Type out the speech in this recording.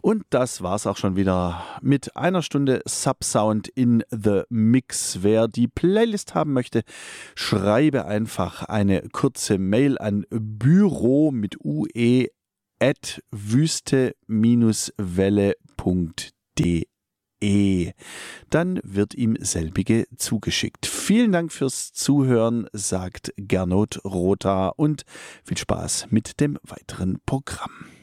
Und das war's auch schon wieder mit einer Stunde Subsound in the Mix. Wer die Playlist haben möchte, schreibe einfach eine kurze Mail an büro mit ue @wüste-welle.de. Dann wird ihm selbige zugeschickt. Vielen Dank fürs Zuhören, sagt Gernot Rother, und viel Spaß mit dem weiteren Programm.